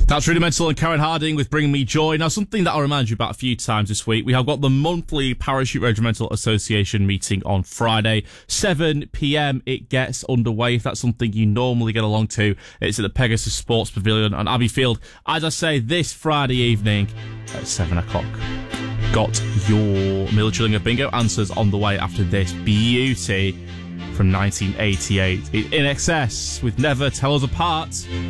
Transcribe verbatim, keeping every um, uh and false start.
That's Rudimental and Karen Harding with Bring Me Joy. Now, something that I'll remind you about a few times this week, we have got the monthly Parachute Regimental Association meeting on Friday. seven p.m. it gets underway. If that's something you normally get along to, it's at the Pegasus Sports Pavilion on Abbey Field. As I say, this Friday evening at seven o'clock. Got your Milchillinger Bingo answers on the way after this beauty from nineteen eighty-eight. In Excess with Never Tell Us Apart.